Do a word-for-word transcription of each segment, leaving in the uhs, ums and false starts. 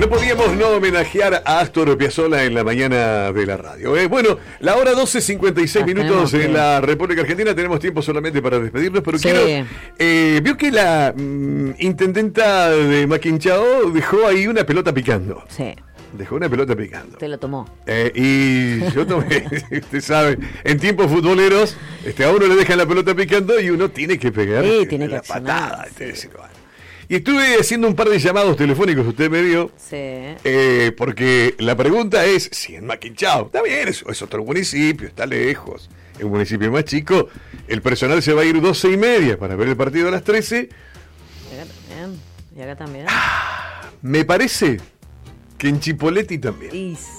No podíamos no homenajear a Astor Piazzolla en la mañana de la radio. ¿eh? Bueno, la hora doce cincuenta y seis minutos en la República Argentina. Tenemos tiempo solamente para despedirnos, pero sí. quiero... Eh, vio que la mmm, intendenta de Maquinchao dejó ahí una pelota picando. Sí. Dejó una pelota picando. Te lo tomó. Eh, y yo tomé, usted sabe, en tiempos futboleros, este, a uno le dejan la pelota picando y uno tiene que pegar sí, tiene la que patada. Sí. Este, y estuve haciendo un par de llamados telefónicos, usted me dio, sí. eh, porque la pregunta es, si en Maquinchao, está bien, es, es otro municipio, está lejos, es un municipio más chico, el personal se va a ir doce y media para ver el partido a las trece. Y acá también. Y acá también. Ah, me parece que en Chipoleti también. Y sí.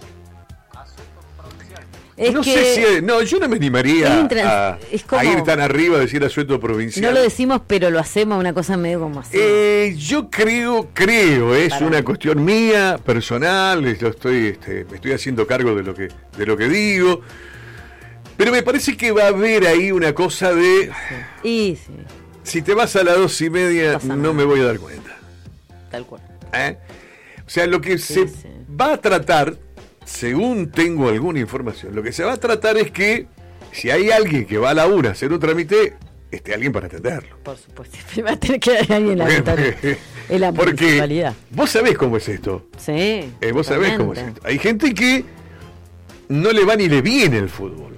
Es no que sé si... No, yo no me animaría trans, a, como, a ir tan arriba a decir asueto provincial. No lo decimos, pero lo hacemos, una cosa medio como así. Eh, yo creo, creo, es Para una mí. cuestión mía, personal, yo estoy, este, me estoy haciendo cargo de lo que, de lo que digo, pero me parece que va a haber ahí una cosa de... Sí. Y sí. Si te vas a las dos y media, no, no me voy a dar cuenta. Tal cual. ¿Eh? O sea, lo que sí, se sí. va a tratar, según tengo alguna información, lo que se va a tratar es que si hay alguien que va a la una a hacer un trámite, esté alguien para atenderlo. Por supuesto, va a tener que haber alguien en la, porque, en la porque municipalidad. Vos sabés cómo es esto. Sí. Eh, vos sabés cómo es esto. Hay gente que no le va ni le viene el fútbol.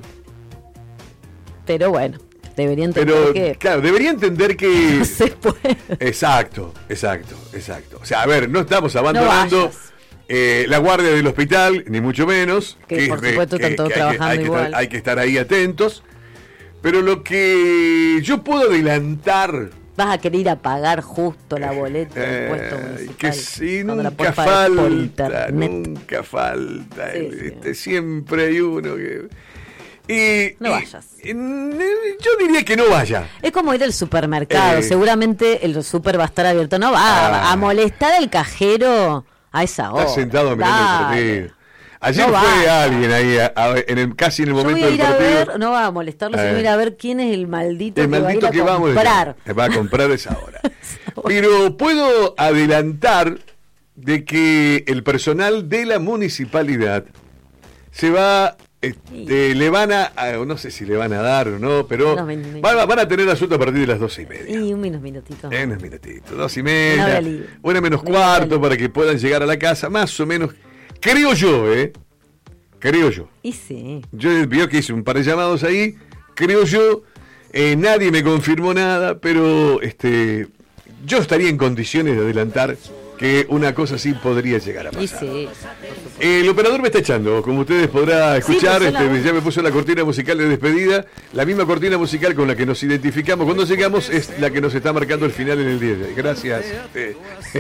Pero bueno. Debería entender Pero, que... claro, debería entender que... No se puede. Exacto, exacto, exacto. O sea, a ver, no estamos abandonando no eh, la guardia del hospital, ni mucho menos. Que, que por es, supuesto que, están todos que trabajando hay que, hay igual. Que estar, hay que estar ahí atentos. Pero lo que yo puedo adelantar... Vas a querer ir a pagar justo la boleta del eh, puesto municipal. Que sí, nunca nunca falta, nunca falta. Sí, este, sí. Siempre hay uno que... Y, no y, vayas. Y, yo diría que no vaya. Es como ir al supermercado. Eh, Seguramente el super va a estar abierto. No va ah, a molestar al cajero a esa hora. Está sentado mirando el partido. Ayer no fue va. alguien ahí, a, a, en el, casi en el momento yo voy a ir del partido. A ver, no va a molestarlo, eh. sino ir a ver quién es el maldito el que maldito va a ir a que comprar. Vamos, va a comprar esa hora. Pero puedo adelantar de que el personal de la municipalidad se va... Este, le van a, no sé si le van a dar o no, pero no, van, van a tener asunto a partir de las doce y media. Y un minutito. En unos minutitos, dos y media, una menos cuarto para que puedan llegar a la casa, más o menos, creo yo, ¿eh? Creo yo. Y sí. Yo veo que hice un par de llamados ahí, creo yo, eh, nadie me confirmó nada, pero este, yo estaría en condiciones de adelantar que una cosa así podría llegar a pasar. Y sí. El operador me está echando, como ustedes podrán escuchar, sí, este, ya me puso la cortina musical de despedida, la misma cortina musical con la que nos identificamos cuando llegamos es la que nos está marcando el final en el día de hoy. Gracias. Eh,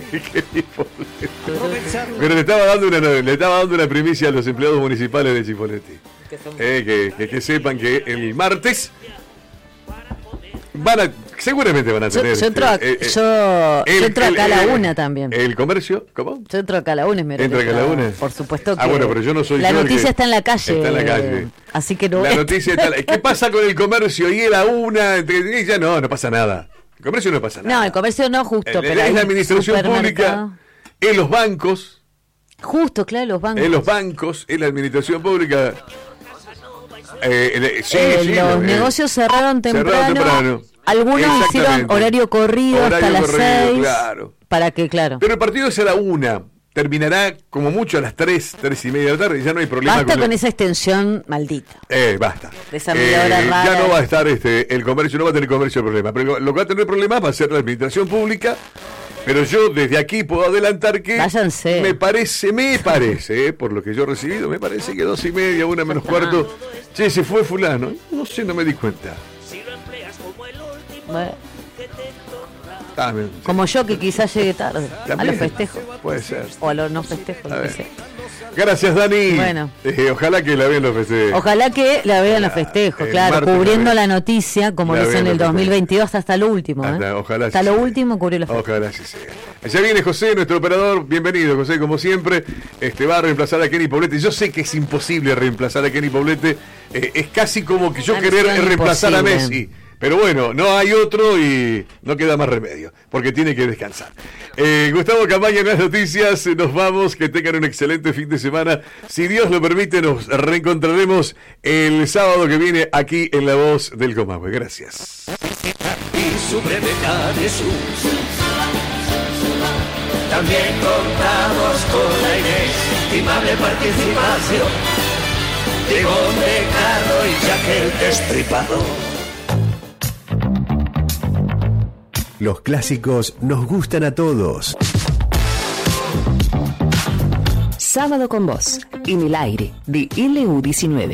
Pero le estaba dando una le estaba dando una primicia a los empleados municipales de Chipoleti. Eh, que, que, que sepan que el martes van a, seguramente van a tener. Yo, yo entro, a, eh, eh, yo, el, yo entro el, acá el, a la una también. ¿El comercio? ¿Cómo? Yo entro acá a la una. Me ¿Entra acá a la una? Por supuesto que. Ah, bueno, pero yo no soy La yo noticia que está en la calle. Está en la calle. Así que no. La noticia está. ¿Qué pasa con el comercio? Y a la una. Y ya no, no pasa nada. El comercio no pasa nada. No, el comercio no, justo. El, pero es la administración pública. En los bancos. Justo, claro, los bancos. En los bancos, en la administración pública. Eh, eh, sí, eh, sí, los eh, negocios cerraron temprano. Cerraron temprano. Algunos hicieron horario corrido horario hasta las corrido, seis. Claro. Para que, claro. Pero el partido es a la una. Terminará como mucho a las tres, tres y media de la tarde. Ya no hay problema. Basta con, con el... esa extensión maldita. Eh, basta. De esa media hora eh, rara. Ya no va a estar este, el comercio, no va a tener comercio el problema. Pero lo que va a tener problema va a ser la administración pública. Pero yo desde aquí puedo adelantar que Váyanse. me parece, me parece, eh, por lo que yo he recibido, me parece que dos y media, una menos cuarto. Che, se fue fulano. No sé, no me di cuenta. Bueno. Ah, me, Como yo que quizás llegue tarde. ¿También? A los festejos. Puede ser. O a los no festejos, lo que sea. Gracias, Dani. Bueno. Eh, ojalá que la vean los festejos. Ojalá que la vean los festejos, claro, cubriendo la noticia, como lo hizo en el dos mil veintidós hasta lo último. Hasta, ¿eh? ojalá hasta sí lo sea. último cubrió los festejos. Ojalá sí sea. Allá viene José, nuestro operador. Bienvenido, José, como siempre. Este va a reemplazar a Kenny Poblete. Yo sé que es imposible reemplazar a Kenny Poblete. Eh, es casi como que yo Una querer reemplazar imposible. a Messi. Pero bueno, no hay otro y no queda más remedio, porque tiene que descansar. Eh, Gustavo Campaña en las noticias, nos vamos, que tengan un excelente fin de semana. Si Dios lo permite, nos reencontraremos el sábado que viene aquí en La Voz del Comahue. Gracias. Y su brevedad Jesús. También contamos con la inestimable participación de Ivonne, Carlos y Jack el Destripador. Los clásicos nos gustan a todos. Sábado con vos, en el aire de L U diecinueve.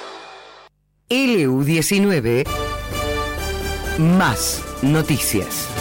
L U diecinueve, más noticias.